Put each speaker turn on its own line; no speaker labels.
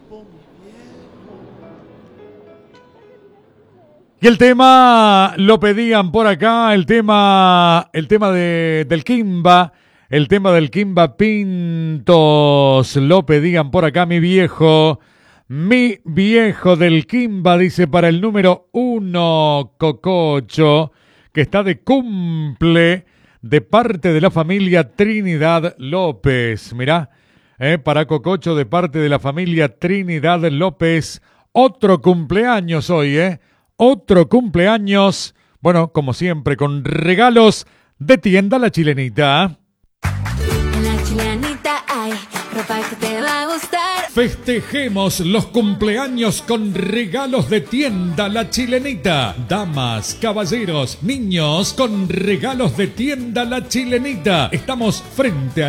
Y el tema lo pedían por acá, el tema del Kimba, el tema del Kimba Pintos, lo pedían por acá mi viejo del Kimba, dice para el número 1, Cococho, que está de cumple de parte de la familia Trinidad López, mirá, para Cococho de parte de la familia Trinidad López, otro cumpleaños hoy, otro cumpleaños, bueno, como siempre, con regalos de tienda La Chilenita.
En La Chilenita hay ropa que te va a gustar.
Festejemos los cumpleaños con regalos de tienda La Chilenita. Damas, caballeros, niños, con regalos de tienda La Chilenita. Estamos frente a